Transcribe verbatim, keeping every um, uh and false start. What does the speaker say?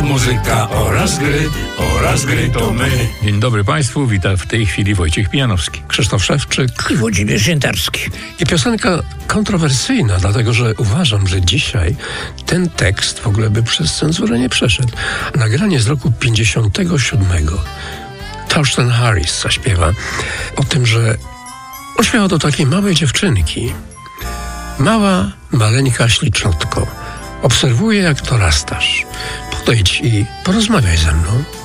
muzyka oraz gry, oraz gry to my. Dzień dobry Państwu, witam w tej chwili Wojciech Pijanowski, Krzysztof Szewczyk i Włodzimierz Jętarski. I piosenka kontrowersyjna, dlatego że uważam, że dzisiaj ten tekst w ogóle by przez cenzurę nie przeszedł. Nagranie z roku pięćdziesiątego siódmego. Thorsten Harris zaśpiewa o tym, że on śpiewa do takiej małej dziewczynki. Mała, maleńka ślicznotko. Obserwuję, jak dorastasz. Podejdź i porozmawiaj ze mną.